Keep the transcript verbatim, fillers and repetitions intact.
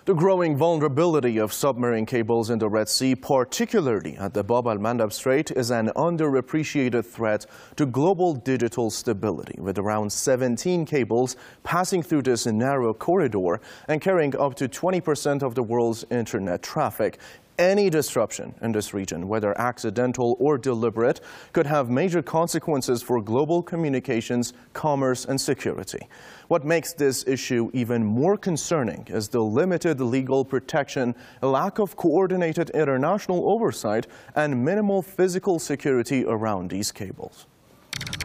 The growing vulnerability of submarine cables in the Red Sea, particularly at the Bab al-Mandab Strait, is an underappreciated threat to global digital stability, with around seventeen cables passing through this narrow corridor and carrying up to twenty percent of the world's internet traffic. Any disruption in this region, whether accidental or deliberate, could have major consequences for global communications, commerce, and security. What makes this issue even more concerning is the limited legal protection, a lack of coordinated international oversight, and minimal physical security around these cables.